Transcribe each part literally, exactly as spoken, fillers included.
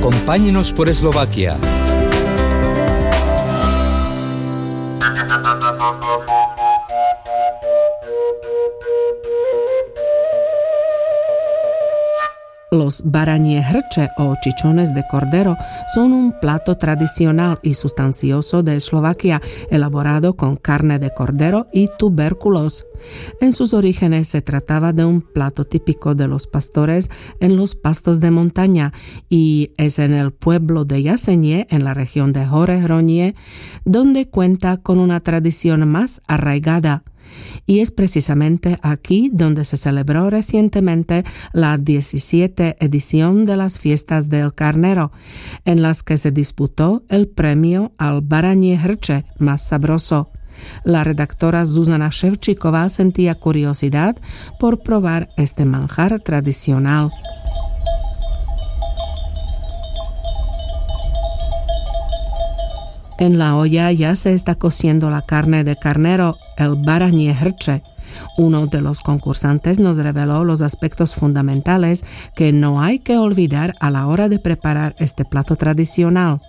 Acompáñenos por Eslovaquia. Los barañé hrče o chichones de cordero son un plato tradicional y sustancioso de Eslovaquia, elaborado con carne de cordero y tubérculos. En sus orígenes se trataba de un plato típico de los pastores en los pastos de montaña y es en el pueblo de Jasenie, en la región de Horehronie, donde cuenta con una tradición más arraigada. Y es precisamente aquí donde se celebró recientemente la diecisiete edición de las fiestas del carnero, en las que se disputó el premio al barañé hrče más sabroso. La redactora Zuzana Ševčíková sentía curiosidad por probar este manjar tradicional. En la olla ya se está cociendo la carne de carnero, el barañé hrče. Uno de los concursantes nos reveló los aspectos fundamentales que no hay que olvidar a la hora de preparar este plato tradicional.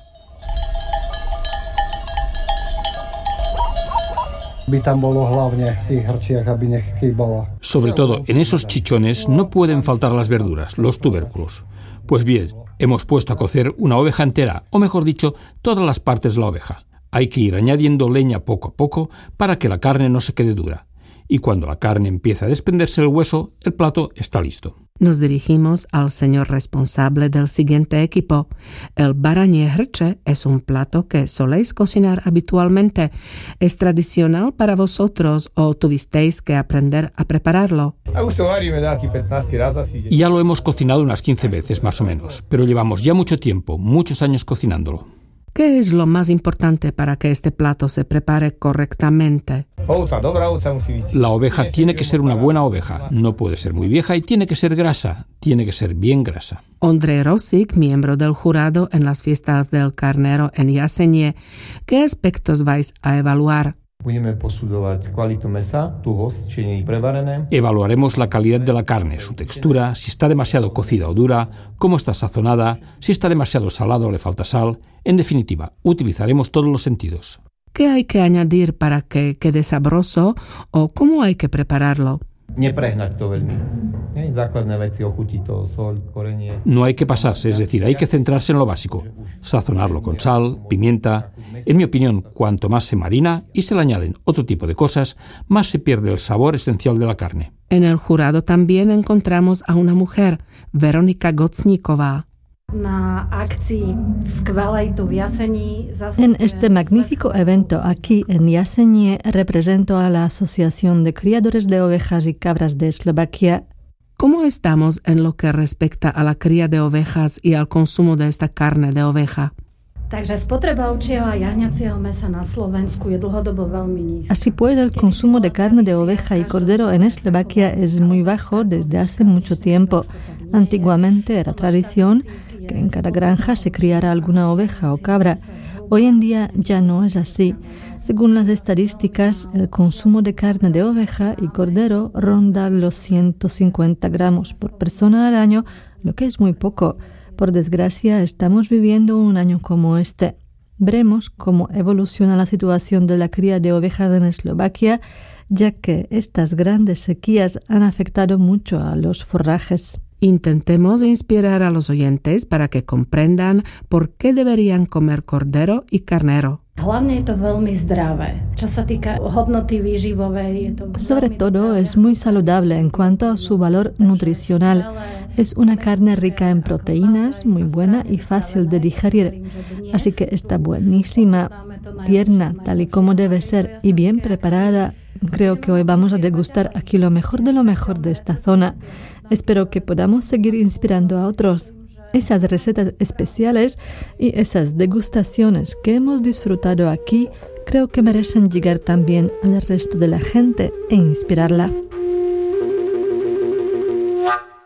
Sobre todo, en esos chichones no pueden faltar las verduras, los tubérculos. Pues bien, hemos puesto a cocer una oveja entera, o mejor dicho, todas las partes de la oveja. Hay que ir añadiendo leña poco a poco para que la carne no se quede dura. Y cuando la carne empieza a desprenderse del hueso, el plato está listo. Nos dirigimos al señor responsable del siguiente equipo. El barañé hrče es un plato que soléis cocinar habitualmente. ¿Es tradicional para vosotros o tuvisteis que aprender a prepararlo? Ya lo hemos cocinado unas quince veces más o menos, pero llevamos ya mucho tiempo, muchos años cocinándolo. ¿Qué es lo más importante para que este plato se prepare correctamente? La oveja tiene que ser una buena oveja, no puede ser muy vieja y tiene que ser grasa, tiene que ser bien grasa. Ondrej Rosík, miembro del jurado en las fiestas del carnero en Jasenie, ¿qué aspectos vais a evaluar? Evaluaremos la calidad de la carne, su textura, si está demasiado cocida o dura, cómo está sazonada, si está demasiado salada o le falta sal. En definitiva, utilizaremos todos los sentidos. ¿Qué hay que añadir para que quede sabroso o cómo hay que prepararlo? No hay que pasarse, es decir, hay que centrarse en lo básico. Sazonarlo con sal, pimienta. En mi opinión, cuanto más se marina y se le añaden otro tipo de cosas, más se pierde el sabor esencial de la carne. En el jurado también encontramos a una mujer, Veronika Gocníková. En este magnífico evento aquí en Jasenie represento a la Asociación de Criadores de Ovejas y Cabras de Eslovaquia. ¿Cómo estamos en lo que respecta a la cría de ovejas y al consumo de esta carne de oveja? Así pues, el consumo de carne de oveja y cordero en Eslovaquia es muy bajo desde hace mucho tiempo. Antiguamente era tradición que en cada granja se criara alguna oveja o cabra. Hoy en día ya no es así. Según las estadísticas, el consumo de carne de oveja y cordero ronda los ciento cincuenta gramos por persona al año, lo que es muy poco. Por desgracia, estamos viviendo un año como este. Veremos cómo evoluciona la situación de la cría de ovejas en Eslovaquia, ya que estas grandes sequías han afectado mucho a los forrajes. Intentemos inspirar a los oyentes para que comprendan por qué deberían comer cordero y carnero. Sobre todo es muy saludable en cuanto a su valor nutricional. Es una carne rica en proteínas, muy buena y fácil de digerir. Así que está buenísima, tierna, tal y como debe ser, y bien preparada. Creo que hoy vamos a degustar aquí lo mejor de lo mejor de esta zona. Espero que podamos seguir inspirando a otros. Esas recetas especiales y esas degustaciones que hemos disfrutado aquí creo que merecen llegar también al resto de la gente e inspirarla.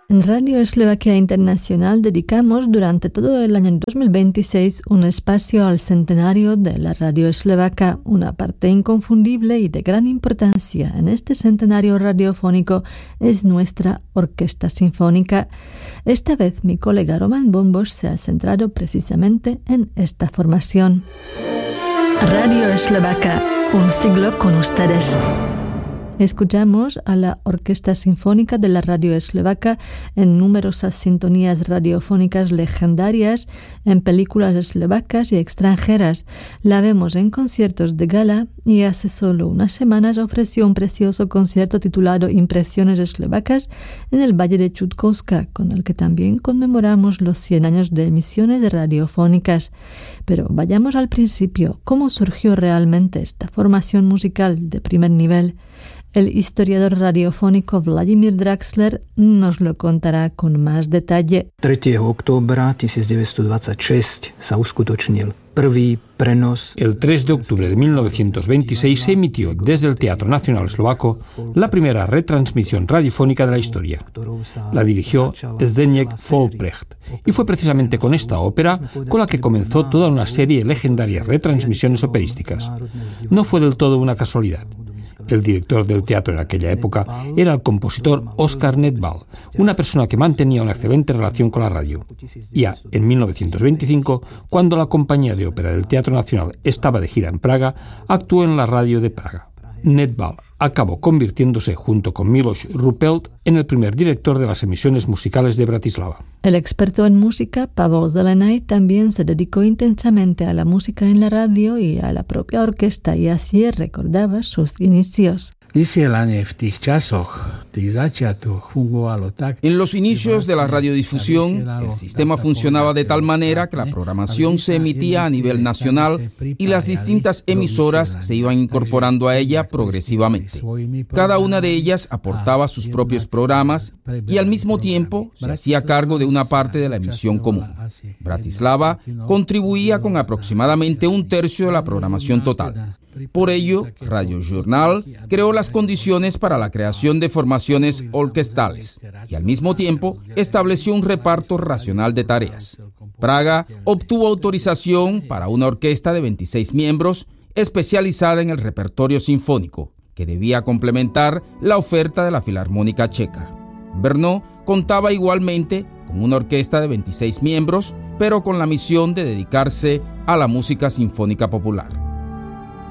En Radio Eslovaquia Internacional dedicamos durante todo el año dos mil veintiséis un espacio al centenario de la radio eslovaca, una parte inconfundible y de gran importancia en este centenario radiofónico es nuestra Orquesta Sinfónica. Esta vez mi colega Roman Bombos se ha centrado precisamente en esta formación. Radio Eslovaca, un siglo con ustedes. Escuchamos a la Orquesta Sinfónica de la Radio Eslovaca en numerosas sintonías radiofónicas legendarias, en películas eslovacas y extranjeras. La vemos en conciertos de gala y hace solo unas semanas ofreció un precioso concierto titulado Impresiones eslovacas en el Valle de Chutkowska, con el que también conmemoramos los cien años de emisiones radiofónicas. Pero vayamos al principio. ¿Cómo surgió realmente esta formación musical de primer nivel? El historiador radiofónico Vladimír Draxler nos lo contará con más detalle. tretieho októbra devätnásťdvadsaťšesť sa uskutočnil prvý prenos. El tres de octubre de mil novecientos veintiséis se emitió desde el Teatro Nacional Eslovaco la primera retransmisión radiofónica de la historia. La dirigió Zdeněk Folprecht y fue precisamente con esta ópera con la que comenzó toda una serie de legendarias retransmisiones operísticas. No fue del todo una casualidad. El director del teatro en aquella época era el compositor Oskar Nedbal, una persona que mantenía una excelente relación con la radio. Ya en mil novecientos veinticinco, cuando la compañía de ópera del Teatro Nacional estaba de gira en Praga, actuó en la radio de Praga. Nedbal acabó convirtiéndose, junto con Miloš Rupelt, en el primer director de las emisiones musicales de Bratislava. El experto en música, Pavel Zelenay, también se dedicó intensamente a la música en la radio y a la propia orquesta, y así recordaba sus inicios. En los inicios de la radiodifusión, el sistema funcionaba de tal manera que la programación se emitía a nivel nacional y las distintas emisoras se iban incorporando a ella progresivamente. Cada una de ellas aportaba sus propios programas y al mismo tiempo se hacía cargo de una parte de la emisión común. Bratislava contribuía con aproximadamente un tercio de la programación total. Por ello, Radio Journal creó las condiciones para la creación de formaciones orquestales y al mismo tiempo estableció un reparto racional de tareas. Praga obtuvo autorización para una orquesta de veintiséis miembros especializada en el repertorio sinfónico, que debía complementar la oferta de la Filarmónica Checa. Brno contaba igualmente con una orquesta de veintiséis miembros, pero con la misión de dedicarse a la música sinfónica popular.